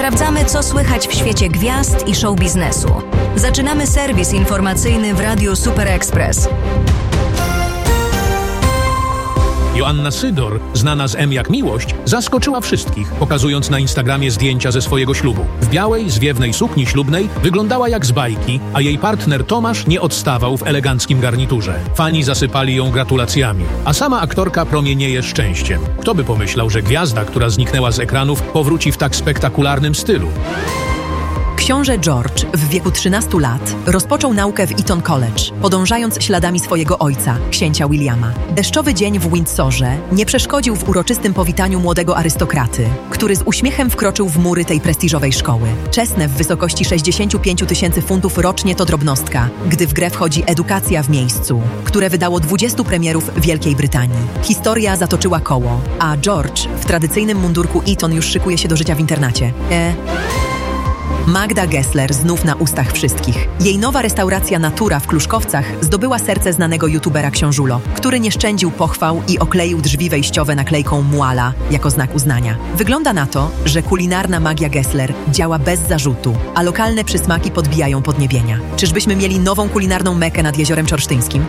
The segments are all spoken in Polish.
Sprawdzamy, co słychać w świecie gwiazd i show biznesu. Zaczynamy serwis informacyjny w Radiu Super Express. Joanna Sydor, znana z M jak Miłość, zaskoczyła wszystkich, pokazując na Instagramie zdjęcia ze swojego ślubu. W białej, zwiewnej sukni ślubnej wyglądała jak z bajki, a jej partner Tomasz nie odstawał w eleganckim garniturze. Fani zasypali ją gratulacjami, a sama aktorka promienieje szczęściem. Kto by pomyślał, że gwiazda, która zniknęła z ekranów, powróci w tak spektakularnym stylu? Książę George w wieku 13 lat rozpoczął naukę w Eton College, podążając śladami swojego ojca, księcia Williama. Deszczowy dzień w Windsorze nie przeszkodził w uroczystym powitaniu młodego arystokraty, który z uśmiechem wkroczył w mury tej prestiżowej szkoły. Czesne w wysokości 65 000 funtów rocznie to drobnostka, gdy w grę wchodzi edukacja w miejscu, które wydało 20 premierów Wielkiej Brytanii. Historia zatoczyła koło, a George w tradycyjnym mundurku Eton już szykuje się do życia w internacie. Magda Gessler znów na ustach wszystkich. Jej nowa restauracja Natura w Kluszkowcach zdobyła serce znanego youtubera Książulo, który nie szczędził pochwał i okleił drzwi wejściowe naklejką Muala jako znak uznania. Wygląda na to, że kulinarna magia Gessler działa bez zarzutu, a lokalne przysmaki podbijają podniebienia. Czyżbyśmy mieli nową kulinarną mekę nad Jeziorem Czorsztyńskim?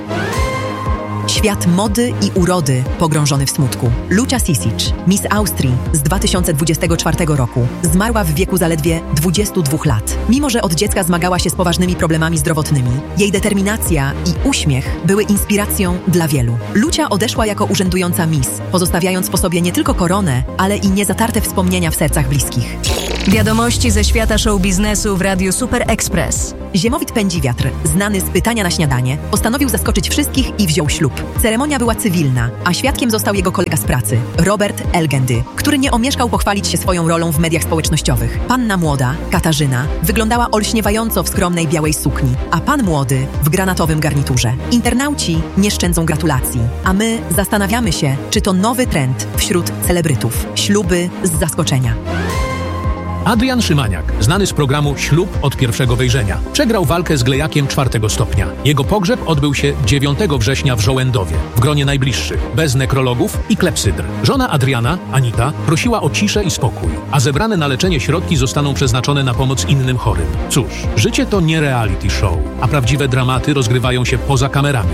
Świat mody i urody pogrążony w smutku. Lucia Sisic, Miss Austrii z 2024 roku, zmarła w wieku zaledwie 22 lat. Mimo że od dziecka zmagała się z poważnymi problemami zdrowotnymi, jej determinacja i uśmiech były inspiracją dla wielu. Lucia odeszła jako urzędująca Miss, pozostawiając po sobie nie tylko koronę, ale i niezatarte wspomnienia w sercach bliskich. Wiadomości ze świata show biznesu w Radiu Super Express. Ziemowit Pędziwiatr, znany z Pytania na śniadanie, postanowił zaskoczyć wszystkich i wziął ślub. Ceremonia była cywilna, a świadkiem został jego kolega z pracy, Robert Elgendy, który nie omieszkał pochwalić się swoją rolą w mediach społecznościowych. Panna młoda, Katarzyna, wyglądała olśniewająco w skromnej białej sukni, a pan młody w granatowym garniturze. Internauci nie szczędzą gratulacji, a my zastanawiamy się, czy to nowy trend wśród celebrytów. Śluby z zaskoczenia. Adrian Szymaniak, znany z programu Ślub od pierwszego wejrzenia, przegrał walkę z Glejakiem 4. stopnia. Jego pogrzeb odbył się 9 września w Żołędowie, w gronie najbliższych, bez nekrologów i klepsydr. Żona Adriana, Anita, prosiła o ciszę i spokój, a zebrane na leczenie środki zostaną przeznaczone na pomoc innym chorym. Cóż, życie to nie reality show, a prawdziwe dramaty rozgrywają się poza kamerami.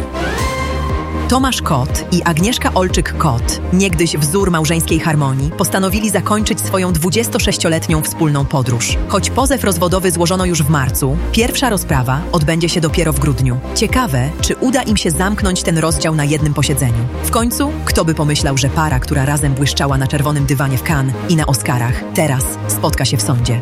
Tomasz Kot i Agnieszka Olczyk-Kot, niegdyś wzór małżeńskiej harmonii, postanowili zakończyć swoją 26-letnią wspólną podróż. Choć pozew rozwodowy złożono już w marcu, pierwsza rozprawa odbędzie się dopiero w grudniu. Ciekawe, czy uda im się zamknąć ten rozdział na jednym posiedzeniu. W końcu, kto by pomyślał, że para, która razem błyszczała na czerwonym dywanie w Cannes i na Oscarach, teraz spotka się w sądzie.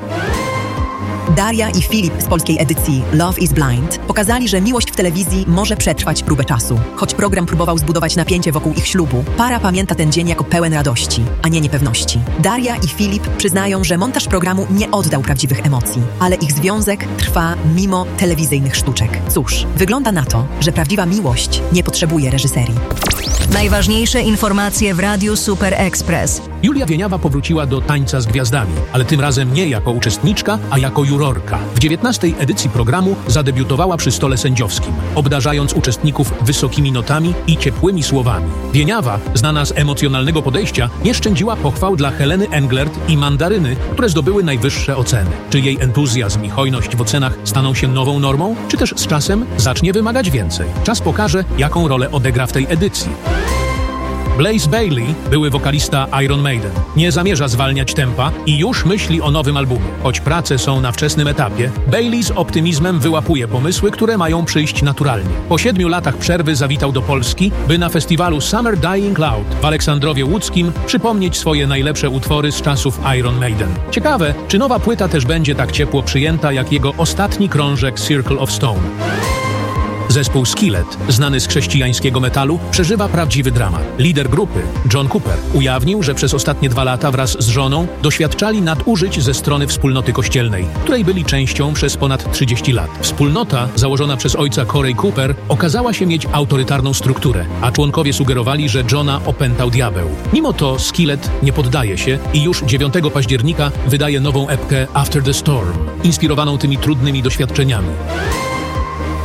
Daria i Filip z polskiej edycji Love is Blind pokazali, że miłość w telewizji może przetrwać próbę czasu. Choć program próbował zbudować napięcie wokół ich ślubu, para pamięta ten dzień jako pełen radości, a nie niepewności. Daria i Filip przyznają, że montaż programu nie oddał prawdziwych emocji, ale ich związek trwa mimo telewizyjnych sztuczek. Cóż, wygląda na to, że prawdziwa miłość nie potrzebuje reżyserii. Najważniejsze informacje w Radiu Super Express. Julia Wieniawa powróciła do Tańca z Gwiazdami, ale tym razem nie jako uczestniczka, a jako jurorka. W 19. edycji programu zadebiutowała przy stole sędziowskim, obdarzając uczestników wysokimi notami i ciepłymi słowami. Wieniawa, znana z emocjonalnego podejścia, nie szczędziła pochwał dla Heleny Englert i Mandaryny, które zdobyły najwyższe oceny. Czy jej entuzjazm i hojność w ocenach staną się nową normą, czy też z czasem zacznie wymagać więcej? Czas pokaże, jaką rolę odegra w tej edycji. Blaze Bayley, były wokalista Iron Maiden, nie zamierza zwalniać tempa i już myśli o nowym albumie. Choć prace są na wczesnym etapie, Bayley z optymizmem wyłapuje pomysły, które mają przyjść naturalnie. Po 7 latach przerwy zawitał do Polski, by na festiwalu Summer Dying Loud w Aleksandrowie Łódzkim przypomnieć swoje najlepsze utwory z czasów Iron Maiden. Ciekawe, czy nowa płyta też będzie tak ciepło przyjęta jak jego ostatni krążek Circle of Stone. Zespół Skillet, znany z chrześcijańskiego metalu, przeżywa prawdziwy dramat. Lider grupy, John Cooper, ujawnił, że przez ostatnie 2 lata wraz z żoną doświadczali nadużyć ze strony wspólnoty kościelnej, której byli częścią przez ponad 30 lat. Wspólnota, założona przez ojca Corey Cooper, okazała się mieć autorytarną strukturę, a członkowie sugerowali, że Johna opętał diabeł. Mimo to Skillet nie poddaje się i już 9 października wydaje nową epkę After the Storm, inspirowaną tymi trudnymi doświadczeniami.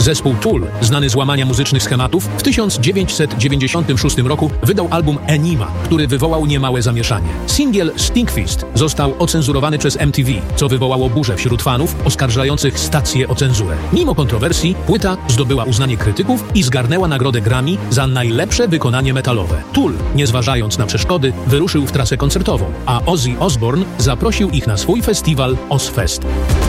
Zespół Tool, znany z łamania muzycznych schematów, w 1996 roku wydał album Enima, który wywołał niemałe zamieszanie. Singiel Stinkfist został ocenzurowany przez MTV, co wywołało burzę wśród fanów oskarżających stację o cenzurę. Mimo kontrowersji, płyta zdobyła uznanie krytyków i zgarnęła nagrodę Grammy za najlepsze wykonanie metalowe. Tool, nie zważając na przeszkody, wyruszył w trasę koncertową, a Ozzy Osbourne zaprosił ich na swój festiwal Ozzfest.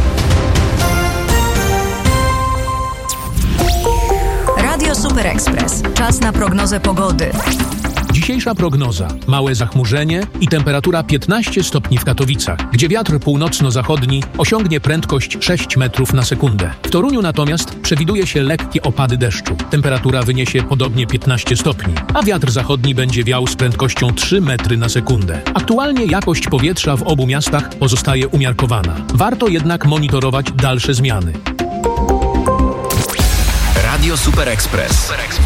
Radio Super Express. Czas na prognozę pogody. Dzisiejsza prognoza. Małe zachmurzenie i temperatura 15 stopni w Katowicach, gdzie wiatr północno-zachodni osiągnie prędkość 6 metrów na sekundę. W Toruniu natomiast przewiduje się lekkie opady deszczu. Temperatura wyniesie podobnie 15 stopni, a wiatr zachodni będzie wiał z prędkością 3 metry na sekundę. Aktualnie jakość powietrza w obu miastach pozostaje umiarkowana. Warto jednak monitorować dalsze zmiany. Radio Super Express.